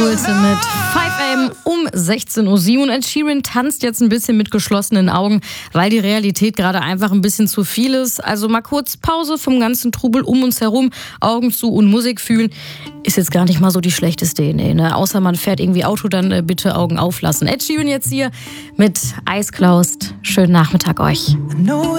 Schulze mit 5am um 16:07 Uhr. Und Ed Sheeran tanzt jetzt ein bisschen mit geschlossenen Augen, weil die Realität gerade einfach ein bisschen zu viel ist. Also mal kurz Pause vom ganzen Trubel um uns herum, Augen zu und Musik fühlen. Ist jetzt gar nicht mal so die schlechteste Idee, ne? Außer man fährt irgendwie Auto, dann bitte Augen auflassen. Ed Sheeran jetzt hier mit Eyes Closed. Schönen Nachmittag euch.